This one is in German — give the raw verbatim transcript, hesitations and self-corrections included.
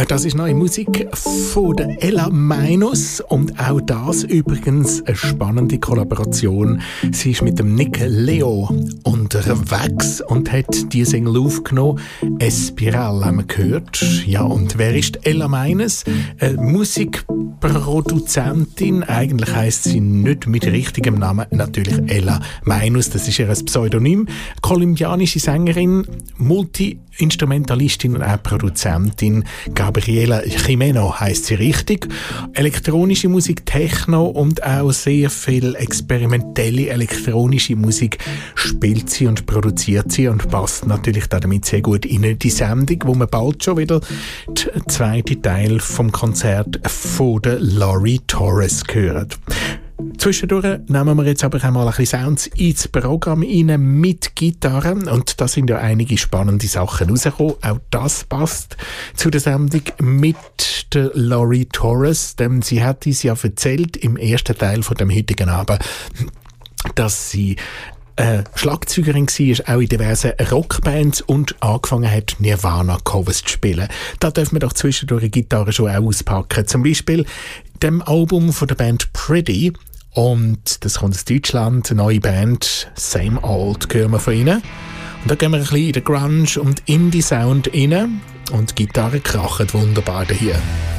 Das ist neue Musik von der Ella Minus und auch das übrigens eine spannende Kollaboration. Sie ist mit dem Nick Leo unterwegs und hat die Single aufgenommen. Espiral haben wir gehört. Ja, und wer ist Ella Minus? Eine Musikproduzentin. Eigentlich heisst sie nicht mit richtigem Namen, natürlich Ella Minus. Das ist ihr Pseudonym. Kolumbianische Sängerin, Multi-Instrumentalistin und auch Produzentin. Gabriela Jimeno heisst sie richtig. Elektronische Musik, Techno und auch sehr viel experimentelle elektronische Musik spielt sie und produziert sie und passt natürlich damit sehr gut in die Sendung, wo man bald schon wieder den zweiten Teil vom Konzert von der Laurie Torres hört. Zwischendurch nehmen wir jetzt aber einmal ein bisschen Sounds ins Programm rein mit Gitarren und da sind ja einige spannende Sachen rausgekommen. Auch das passt zu der Sendung mit der Laurie Torres, denn sie hat uns ja erzählt im ersten Teil von dem heutigen Abend, dass sie äh, Schlagzeugerin war, auch in diversen Rockbands und angefangen hat, Nirvana-Covers zu spielen. Da dürfen wir doch zwischendurch die Gitarre schon auch auspacken. Zum Beispiel dem Album von der Band Pretty. Und das kommt aus Deutschland, eine neue Band, Same Old, hören wir von ihnen. Und da gehen wir ein bisschen in den Grunge- und Indie-Sound rein. Und die Gitarre kracht wunderbar hier.